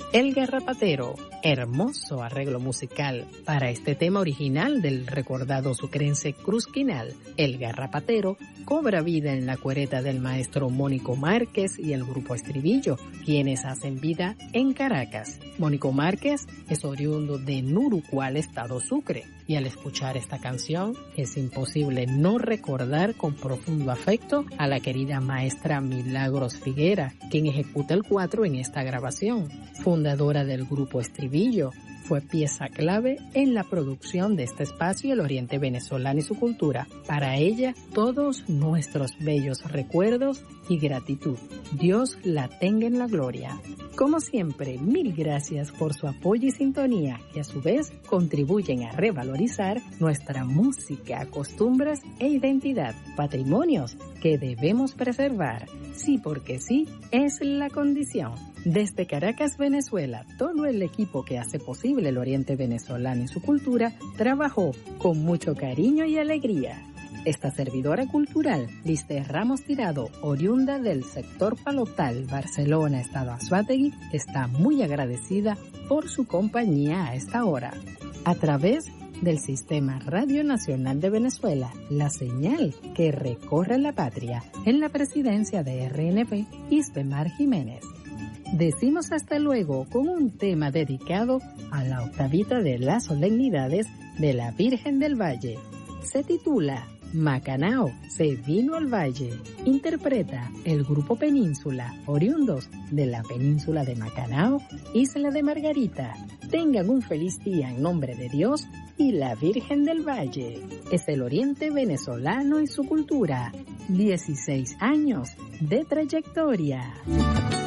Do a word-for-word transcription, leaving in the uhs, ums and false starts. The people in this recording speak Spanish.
El Garrapatero, hermoso arreglo musical para este tema original del recordado sucrense Cruz Quinal. El Garrapatero cobra vida en la cuereta del maestro Mónico Márquez y el grupo Estribillo, quienes hacen vida en Caracas. Mónico Márquez es oriundo de Nurucual, estado Sucre, y al escuchar esta canción es imposible no recordar con profundo afecto a la querida maestra Milagros Figuera, quien ejecuta el cuatro en esta grabación. Fundadora del grupo Estribillo, fue pieza clave en la producción de este espacio El Oriente Venezolano y su cultura. Para ella, todos nuestros bellos recuerdos y gratitud. Dios la tenga en la gloria. Como siempre, mil gracias por su apoyo y sintonía, que a su vez contribuyen a revalorizar nuestra música, costumbres e identidad, patrimonios que debemos preservar. Sí, porque sí, es la condición. Desde Caracas, Venezuela, todo el equipo que hace posible El Oriente Venezolano y su cultura trabajó con mucho cariño y alegría. Esta servidora cultural, Lister Ramos Tirado, oriunda del sector Palotal, Barcelona, Estado Anzoátegui, está muy agradecida por su compañía a esta hora. A través del Sistema Radio Nacional de Venezuela, la señal que recorre la patria, en la presidencia de R N P, Isbemar Jiménez. Decimos hasta luego con un tema dedicado a la octavita de las solemnidades de la Virgen del Valle. Se titula Macanao se vino al valle. Interpreta el grupo Península, oriundos de la península de Macanao, Isla de Margarita. Tengan un feliz día en nombre de Dios y la Virgen del Valle. Es el Oriente Venezolano y su cultura. dieciséis años de trayectoria.